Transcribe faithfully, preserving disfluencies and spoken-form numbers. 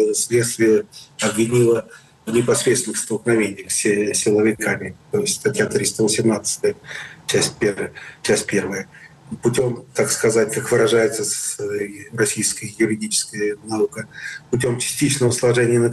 следствие обвинило в непосредственных столкновениях с силовиками. То есть статья триста восемнадцать, часть первая. Часть первая. Путем, так сказать, как выражается российская юридическая наука, путем частичного сложения